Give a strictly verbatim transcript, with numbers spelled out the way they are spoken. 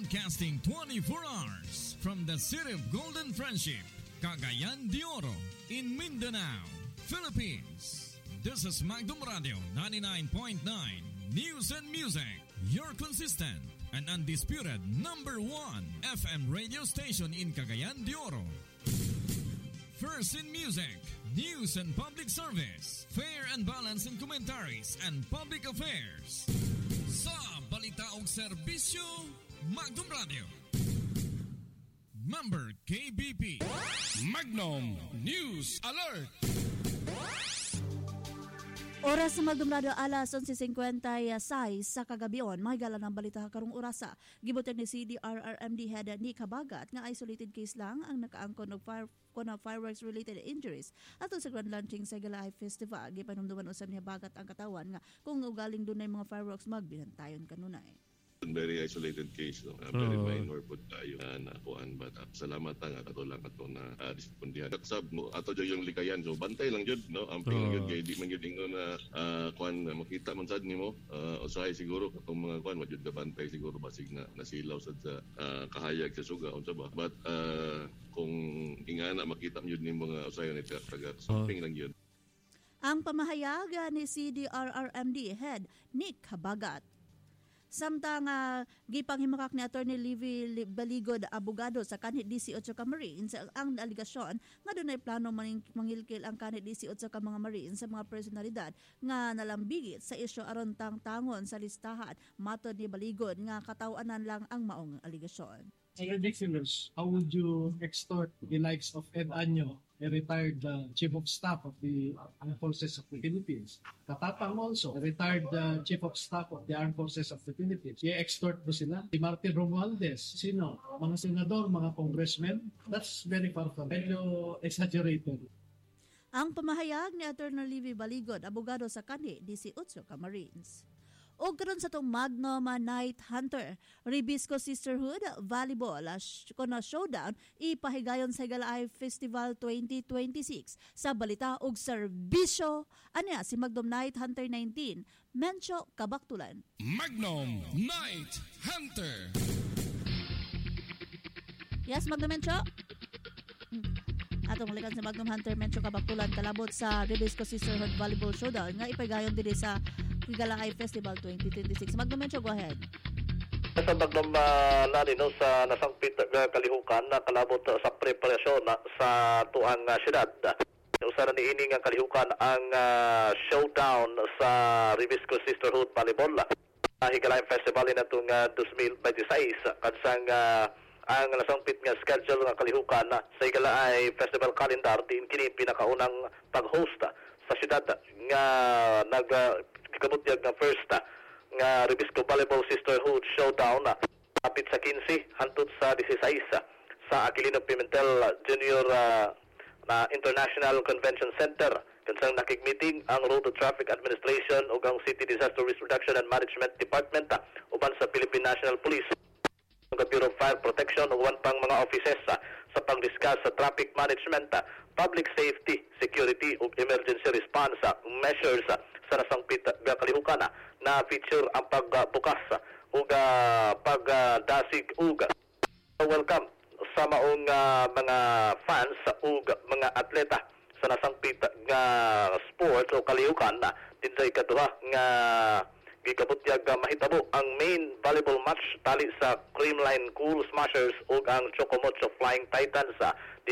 Broadcasting twenty-four hours from the city of Golden Friendship, Cagayan de Oro, in Mindanao, Philippines. This is Magdum Radio ninety-nine point nine News and Music, your consistent and undisputed number one F M radio station in Cagayan de Oro. First in music, news and public service, fair and balanced in commentaries and public affairs. Sa balita og serbisyo, Magdum Radio. Member K B P. Magnum News Alert. Oras sa Magdum Radio alas eleven fifty-six sa kagabion. Mahigala ng balita karong orasa. Gibutan ni C D R R M D head Nick Habagat nga isolated case lang ang nakaangkon og fire kuna fireworks related injuries ato sa grand launching sa Galay Festival. Gipanumduman usab ni Habagat ang katawan nga kung ugaling dunay mga fireworks magbilantayon kanunay. Very isolated case, no? Uh, very uh, minor po tayo uh, nakuan, but uh, salamat ang ato lang ato na uh, dispondihan. Katsab mo ato jo yung likayan, so bantay lang jud, no? Amping uh, lang jud kay di man jud ingon na uh, kuan uh, makita man sad nimo uh, usahay siguro katong mga kuan majud ka bantay siguro basig na nasilaw sad sa uh, kahayag sa suga unsa ba. But uh, kung ingana makita man jud nimo mga usahay ni taga something uh, lang jud. Ang pamahayag ni C D R R M D head Nick Habagat. Samtang uh, gipanghimakak ni Attorney Livy Baligod, abogado sa kanhit D C eight ka Marines, ang aligasyon nga dunay plano mangilkil ang kanhit D C eight ka mga Marines sa mga personalidad nga nalambigit sa isyu aron tang-tangon sa listahan. Matod ni Baligod nga katawanan lang ang maong aligasyon. So ridiculous. How would you extort the likes of Ed Año, a retired uh, Chief of Staff of the Armed Forces of the Philippines? Katapang also, a retired uh, Chief of Staff of the Armed Forces of the Philippines. I-extort mo sila? Si Martin Romualdez, sino? Mga senador, mga congressmen? That's very far from medyo exaggerated. Ang pamahayag ni Attorney Livy Baligod, abogado sa kanhi D C eight ka Marines. O karon sa itong Magnum Night Hunter, Ribisco Sisterhood Volleyball kono showdown ipahigayon sa Galay Festival twenty twenty-six. Sa balita og serbisyo, anya si Magnum Night Hunter nineteen, Mencho Kabaktulan. Magnum Night Hunter. Yes, Magnum Mencho? Hmm. Atong malikan sa Magnum Hunter Mencho Kabaktulan kalabot sa Ribisco Sisterhood Volleyball Showdown nga ipahigayon diri sa Galay Festival twenty twenty-six. Magnum Mencho, go ahead. Sa Magnum uh, nani no sa nasangpit uh, kalihukan na kalabot uh, sa preparasyon uh, sa tuang uh, syudad. Usa na niini nga kalihukan ang uh, showdown sa Ribisco Sisterhood Volleyball. Uh, Higalay Festival na itong uh, twenty twenty-six kansang uh, ang nasangpit nga schedule nga kalihukan uh, sa Higalay Festival calendar din kini pinakaunang pag-host uh, sa syudad nga nag uh, kabutyag nga first uh, nga Ribisco Volleyball Sisterhood Showdown uh, kapit sa quince hantod sa sixteen uh, sa Aquilino Pimentel uh, Junior uh, na International Convention Center. Kansang nakig-meeting ang Road Traffic Administration ug ang City Disaster Risk Reduction and Management Department uh, uban sa Philippine National Police, ang Bureau of Fire Protection ug uban pang mga offices uh, sa pang-discuss sa traffic management, uh, public safety, security ug emergency response uh, measures uh, sa nasangpit nga kalihukan uh, na feature ang pagbukas uh, ug uh, pagdasig uh, ug uh, welcome sa maong uh, mga fans uh, ug mga atleta sa nasangpit nga sports o kalihukan na uh, dinsay kaduha nga gikabutyag uh, mahitabo ang main volleyball match tali sa Creamline Cool Smashers ug ang Chocomocho Flying Titans uh, di